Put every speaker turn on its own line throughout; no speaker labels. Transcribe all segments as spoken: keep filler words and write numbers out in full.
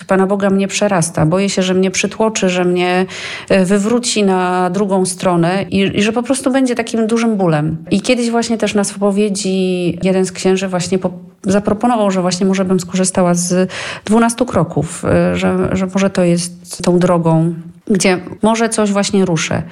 Pana Boga mnie przerasta. Boję się, że mnie przytłoczy, że mnie wywróci na drugą stronę i, i że po prostu będzie takim dużym bólem. I kiedyś właśnie też na spowiedzi jeden z księży właśnie po, zaproponował, że właśnie może bym skorzystała z dwunastu kroków, że, że może to jest tą drogą, gdzie może coś właśnie ruszę.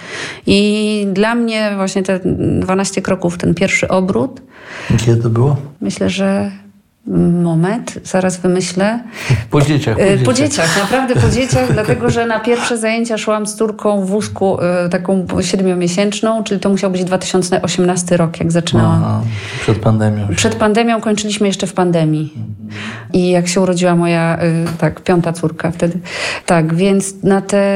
I dla mnie właśnie te dwanaście kroków, ten pierwszy obrót.
Kiedy to było?
Myślę, że moment, zaraz wymyślę.
Po dzieciach. Po dzieciach,
po dzieciach naprawdę po dzieciach, dlatego że na pierwsze zajęcia szłam z córką w wózku y, taką siedmiomiesięczną, czyli to musiał być dwa tysiące osiemnasty rok, jak zaczynałam.
Aha, przed pandemią.
Przed pandemią kończyliśmy jeszcze w pandemii. I jak się urodziła moja, y, tak, piąta córka wtedy. Tak, więc na te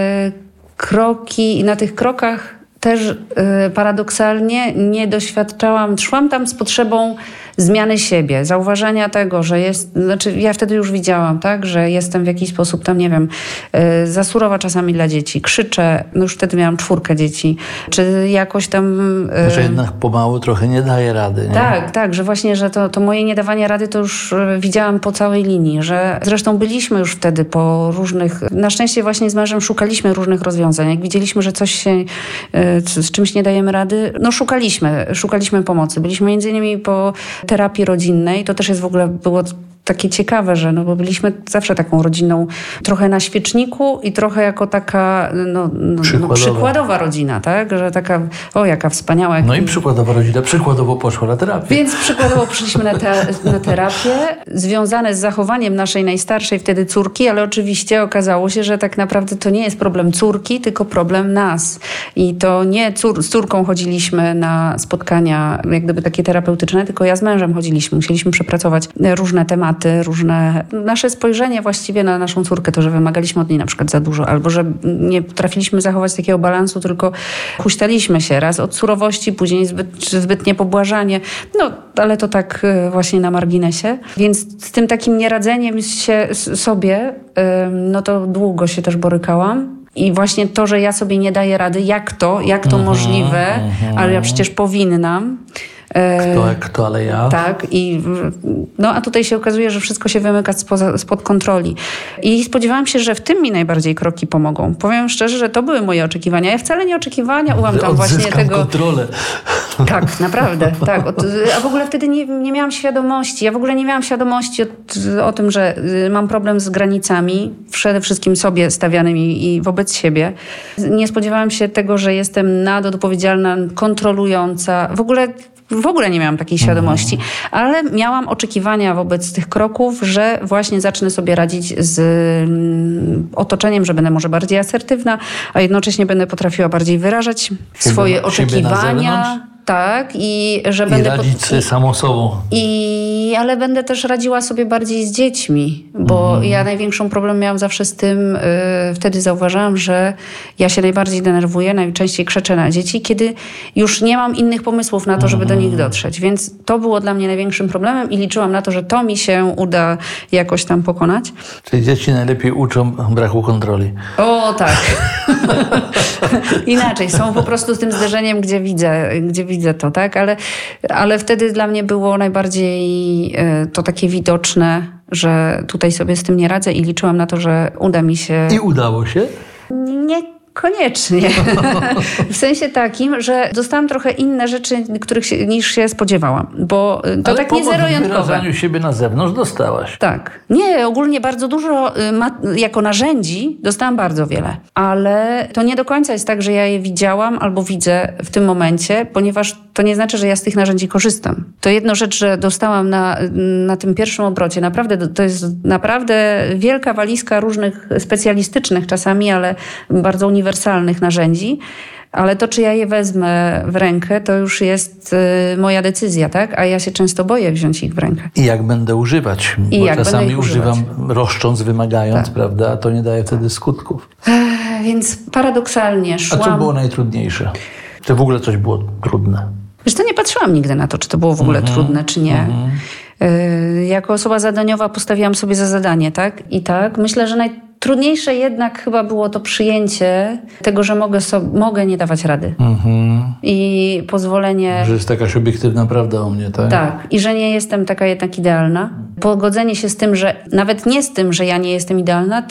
kroki i na tych krokach też y, paradoksalnie nie doświadczałam, szłam tam z potrzebą zmiany siebie, zauważenia tego, że jest, znaczy ja wtedy już widziałam, tak, że jestem w jakiś sposób tam, nie wiem, y, za czasami dla dzieci, krzyczę, no już wtedy miałam czwórkę dzieci, czy jakoś tam...
Y, że jednak pomału trochę nie daje rady, nie?
Tak, tak, że właśnie, że to, to moje niedawanie rady to już widziałam po całej linii, że zresztą byliśmy już wtedy po różnych, na szczęście właśnie z mężem szukaliśmy różnych rozwiązań, jak widzieliśmy, że coś się, y, z czymś nie dajemy rady, no szukaliśmy, szukaliśmy pomocy, byliśmy między innymi po terapii rodzinnej. To też jest w ogóle było takie ciekawe, że no bo byliśmy zawsze taką rodziną trochę na świeczniku i trochę jako taka no, no, przykładowa. no, przykładowa rodzina, tak? Że taka, o jaka wspaniała. Jak...
No i przykładowa rodzina, przykładowo poszła na terapię.
Więc przykładowo przyszliśmy na, te, na terapię, związane z zachowaniem naszej najstarszej wtedy córki, ale oczywiście okazało się, że tak naprawdę to nie jest problem córki, tylko problem nas. I to nie cór, z córką chodziliśmy na spotkania jak gdyby takie terapeutyczne, tylko ja z mężem chodziliśmy. Musieliśmy przepracować różne tematy, różne... Nasze spojrzenie właściwie na naszą córkę, to, że wymagaliśmy od niej na przykład za dużo, albo że nie potrafiliśmy zachować takiego balansu, tylko huśtaliśmy się raz od surowości, później zbyt, zbytnie pobłażanie. No, ale to tak właśnie na marginesie. Więc z tym takim nieradzeniem się sobie, no to długo się też borykałam. I właśnie to, że ja sobie nie daję rady, jak to, jak to uh-huh, możliwe, uh-huh. ale ja przecież powinnam.
Kto, kto, ale ja.
Tak. I, no a tutaj się okazuje, że wszystko się wymyka spoza, spod kontroli. I spodziewałam się, że w tym mi najbardziej kroki pomogą. Powiem szczerze, że to były moje oczekiwania. Ja wcale nie oczekiwania, ułam tam właśnie tego...
kontrolę.
Tak, naprawdę. Tak. A w ogóle wtedy nie, nie miałam świadomości. Ja w ogóle nie miałam świadomości o, o tym, że mam problem z granicami, przede wszystkim sobie stawianymi i wobec siebie. Nie spodziewałam się tego, że jestem nadodpowiedzialna, kontrolująca. W ogóle W ogóle nie miałam takiej świadomości, ale miałam oczekiwania wobec tych kroków, że właśnie zacznę sobie radzić z otoczeniem, że będę może bardziej asertywna, a jednocześnie będę potrafiła bardziej wyrażać swoje siebie, oczekiwania. Siebie tak, i że
I
będę...
radzić pod... sobie samą sobą.
I, ale będę też radziła sobie bardziej z dziećmi, bo mm. ja największą problem miałam zawsze z tym, yy, wtedy zauważyłam, że ja się najbardziej denerwuję, najczęściej krzyczę na dzieci, kiedy już nie mam innych pomysłów na to, żeby mm. do nich dotrzeć. Więc to było dla mnie największym problemem i liczyłam na to, że to mi się uda jakoś tam pokonać.
Czyli dzieci najlepiej uczą braku kontroli.
O, tak. Inaczej, są po prostu z tym zderzeniem, gdzie widzę, gdzie widzę to, tak? Ale, ale wtedy dla mnie było najbardziej y, to takie widoczne, że tutaj sobie z tym nie radzę i liczyłam na to, że uda mi się...
I udało się?
Nie koniecznie. W sensie takim, że dostałam trochę inne rzeczy, których się, niż się spodziewałam. Bo to
ale
tak nie zero-jedynkowe.
Ale po wyrażaniu siebie na zewnątrz dostałaś.
Tak. Nie, ogólnie bardzo dużo, ma, jako narzędzi dostałam bardzo wiele. Ale to nie do końca jest tak, że ja je widziałam albo widzę w tym momencie, ponieważ to nie znaczy, że ja z tych narzędzi korzystam. To jedno rzecz, że dostałam na, na tym pierwszym obrocie. Naprawdę, to jest naprawdę wielka walizka różnych specjalistycznych czasami, ale bardzo uniwersalnych narzędzi. Ale to, czy ja je wezmę w rękę, to już jest y, moja decyzja, tak? A ja się często boję wziąć ich w rękę.
I jak będę używać?
I
bo
jak
czasami
będę ich
używam
używać.
roszcząc, wymagając,
tak.
prawda? A to nie daje wtedy skutków.
Ech, więc paradoksalnie szłam...
A co było najtrudniejsze? Czy w ogóle coś było trudne?
Wiesz, to nie patrzyłam nigdy na to, czy to było w ogóle mm-hmm. trudne, czy nie. Mm-hmm. Y, jako osoba zadaniowa postawiłam sobie za zadanie, tak? I tak. Myślę, że najtrudniejsze jednak chyba było to przyjęcie tego, że mogę, so, mogę nie dawać rady. Mm-hmm. I pozwolenie...
Że jest jakaś obiektywna prawda o mnie, tak?
Tak. I że nie jestem taka jednak idealna. Pogodzenie się z tym, że nawet nie z tym, że ja nie jestem idealna,